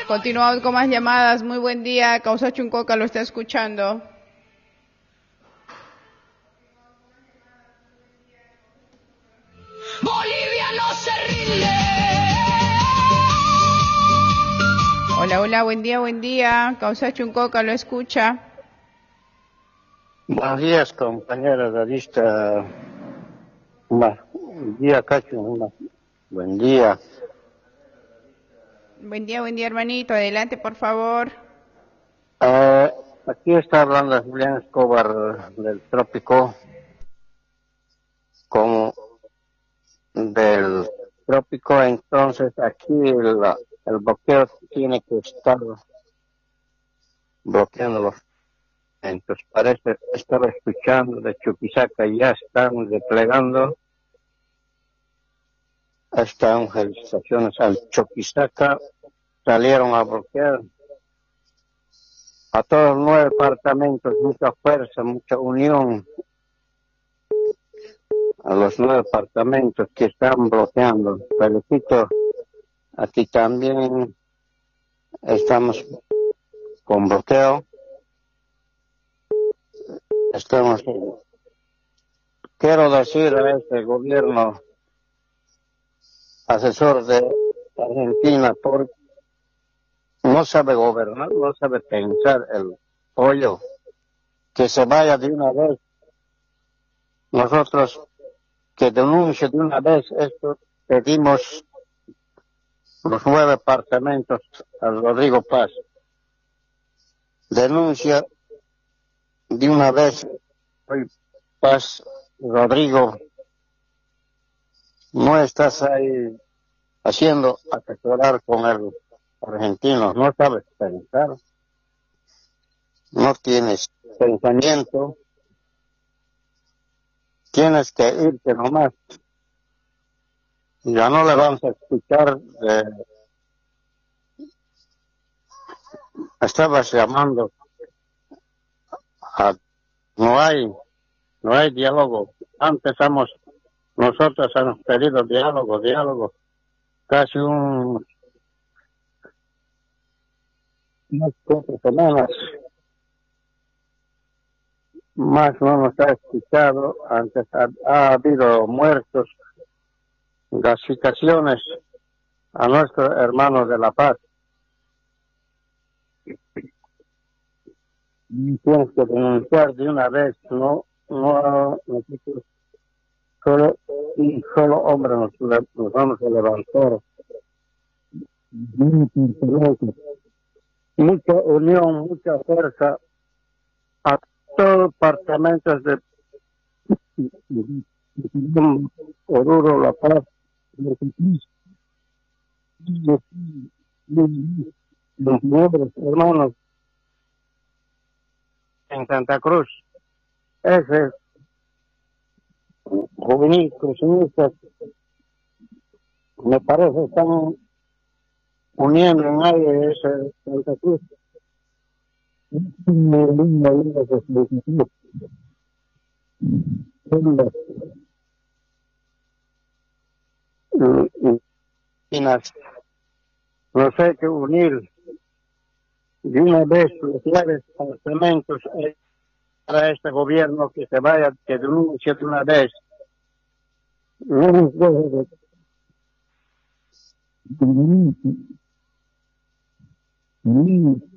Continuamos con más llamadas. Muy buen día. Causa Chuncoca lo está escuchando. Bolivia no se rinde. Hola, hola, buen día, buen día. Causa Chuncoca lo escucha. Buenos días, compañera revista. Buen día, Cacho. Buen día. Buen día, hermanito. Adelante, por favor. Aquí está hablando Julián Escobar del Trópico, como del Trópico. Entonces aquí el bloqueo tiene que estar bloqueando los eventos. Parece estar escuchando de Chuquisaca, ya están desplegando hasta evangelizaciones al Chuquisaca, salieron a bloquear a todos los 9 departamentos, mucha fuerza, mucha unión a los 9 departamentos que están bloqueando. Felicito, aquí también estamos con bloqueo. Quiero decir a este gobierno asesor de Argentina, porque no sabe gobernar, no sabe pensar el pollo, que se vaya de una vez. Nosotros que denuncie de una vez esto, pedimos los 9 departamentos a Rodrigo Paz. Denuncia de una vez, hoy Paz, Rodrigo, no estás ahí haciendo asesorar con el argentino, no sabes pensar, no tienes pensamiento, tienes que irte nomás. Ya no le vamos a escuchar. Estabas llamando a, no hay diálogo. Antes nosotros hemos pedido diálogo, casi unas 4 semanas, más no nos ha escuchado. Antes ha habido muertos, gasificaciones a nuestros hermanos de La Paz. Tienes que denunciar de una vez, no nosotros un solo hombre nos vamos a levantar. Mucha unión, mucha fuerza a todos los departamentos de Oruro, La Paz, los nuevos hermanos en Santa Cruz. Ese juvenil cruceñistas, me parece, están uniendo en aire ese Santa Cruz. Nos hay que unir de una vez los 9 departamentos para este gobierno, que se vaya, que denuncie de una vez. No nos deje de